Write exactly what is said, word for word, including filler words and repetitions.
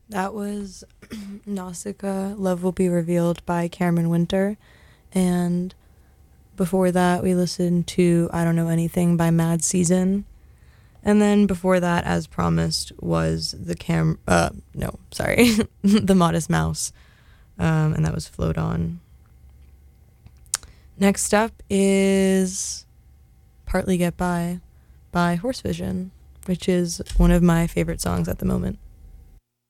That was Nausicaa, Love Will Be Revealed by Cameron Winter. And before that, we listened to I Don't Know Anything by Mad Season. And then before that, as promised, was the Cam... Uh, no, sorry. The Modest Mouse. Um, and that was Float On. Next up is Partly Get By by Horse Vision, which is one of my favorite songs at the moment.